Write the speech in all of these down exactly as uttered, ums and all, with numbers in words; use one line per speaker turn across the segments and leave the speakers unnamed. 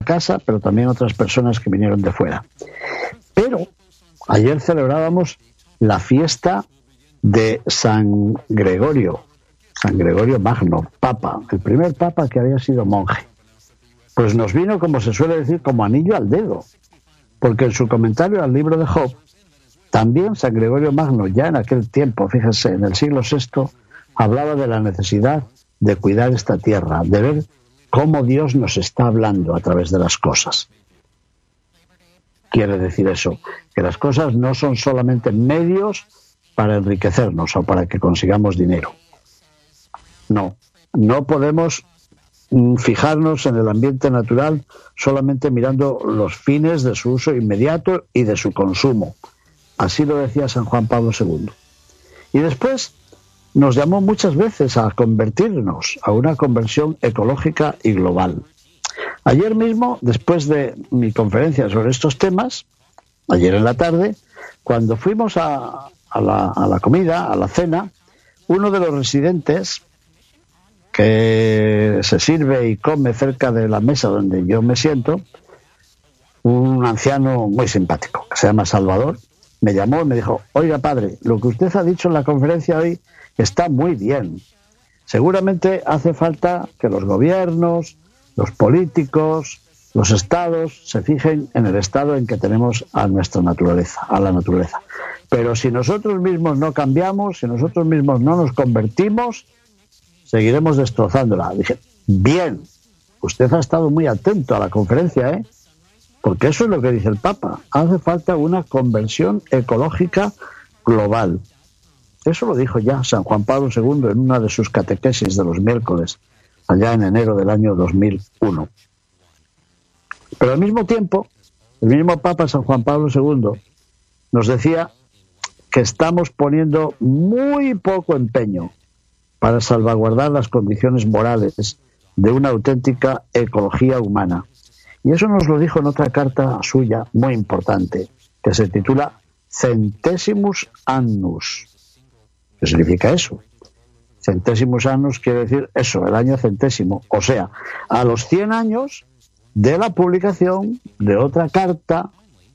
casa, pero también otras personas que vinieron de fuera. Pero ayer celebrábamos la fiesta de San Gregorio, San Gregorio Magno, papa, el primer papa que había sido monje. Pues nos vino, como se suele decir, como anillo al dedo, porque en su comentario al libro de Job, también San Gregorio Magno, ya en aquel tiempo, fíjense, en el siglo sexto, hablaba de la necesidad de cuidar esta tierra, de ver cómo Dios nos está hablando a través de las cosas. Quiere decir eso, que las cosas no son solamente medios para enriquecernos o para que consigamos dinero. No, no podemos fijarnos en el ambiente natural solamente mirando los fines de su uso inmediato y de su consumo. Así lo decía San Juan Pablo segundo. Y después nos llamó muchas veces a convertirnos a una conversión ecológica y global. Ayer mismo, después de mi conferencia sobre estos temas, ayer en la tarde, cuando fuimos a, a, la, a la comida, a la cena, uno de los residentes que se sirve y come cerca de la mesa donde yo me siento, un anciano muy simpático, que se llama Salvador, me llamó y me dijo: oiga, padre, lo que usted ha dicho en la conferencia hoy está muy bien. Seguramente hace falta que los gobiernos, los políticos, los estados se fijen en el estado en que tenemos a nuestra naturaleza, a la naturaleza. Pero si nosotros mismos no cambiamos, si nosotros mismos no nos convertimos, seguiremos destrozándola. Dije: bien, usted ha estado muy atento a la conferencia, ¿eh? Porque eso es lo que dice el Papa. Hace falta una conversión ecológica global. Eso lo dijo ya San Juan Pablo segundo en una de sus catequesis de los miércoles, allá en enero del año dos mil uno. Pero al mismo tiempo, el mismo Papa San Juan Pablo segundo nos decía que estamos poniendo muy poco empeño para salvaguardar las condiciones morales de una auténtica ecología humana. Y eso nos lo dijo en otra carta suya muy importante, que se titula Centesimus Annus. ¿Qué significa eso? Centesimus Annus quiere decir eso, el año centésimo. O sea, a los cien años de la publicación de otra carta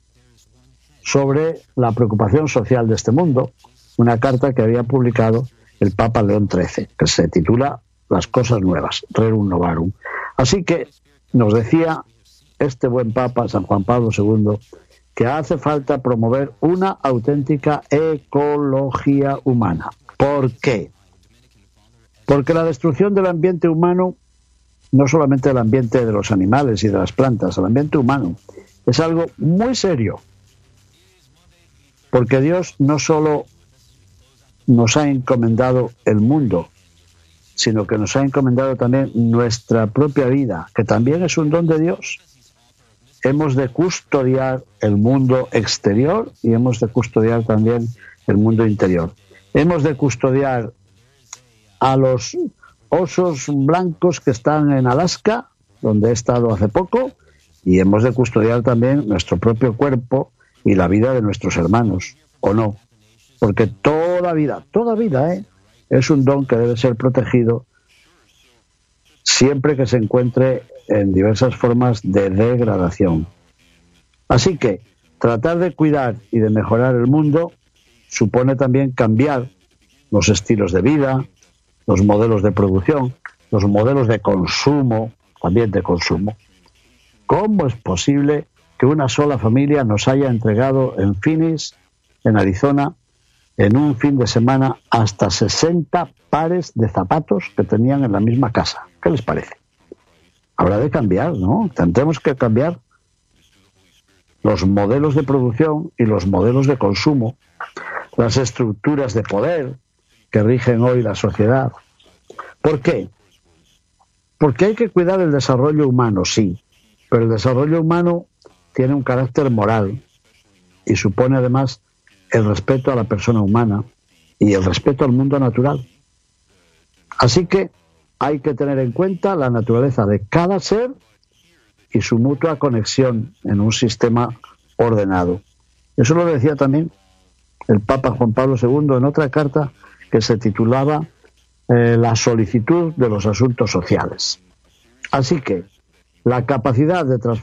sobre la preocupación social de este mundo, una carta que había publicado el Papa León trece, que se titula Las cosas nuevas, Rerum Novarum. Así que nos decía este buen Papa, San Juan Pablo segundo, que hace falta promover una auténtica ecología humana. ¿Por qué? Porque la destrucción del ambiente humano, no solamente del ambiente de los animales y de las plantas, el ambiente humano, es algo muy serio. Porque Dios no solo nos ha encomendado el mundo, sino que nos ha encomendado también nuestra propia vida, que también es un don de Dios. Hemos de custodiar el mundo exterior y hemos de custodiar también el mundo interior. Hemos de custodiar a los osos blancos que están en Alaska, donde he estado hace poco, y hemos de custodiar también nuestro propio cuerpo y la vida de nuestros hermanos, ¿o no? Porque toda vida, toda vida, ¿eh? es un don que debe ser protegido siempre que se encuentre en diversas formas de degradación. Así que tratar de cuidar y de mejorar el mundo supone también cambiar los estilos de vida, los modelos de producción, los modelos de consumo, también de consumo. ¿Cómo es posible que una sola familia nos haya entregado en Phoenix, en Arizona, en un fin de semana, hasta sesenta pares de zapatos que tenían en la misma casa? ¿Qué les parece? Habrá de cambiar, ¿no? Tendremos que cambiar los modelos de producción y los modelos de consumo, las estructuras de poder que rigen hoy la sociedad. ¿Por qué? Porque hay que cuidar el desarrollo humano, sí, pero el desarrollo humano tiene un carácter moral y supone además el respeto a la persona humana y el respeto al mundo natural. Así que hay que tener en cuenta la naturaleza de cada ser y su mutua conexión en un sistema ordenado. Eso lo decía también el Papa Juan Pablo segundo en otra carta que se titulaba eh, La solicitud de los asuntos sociales. Así que la capacidad de transformar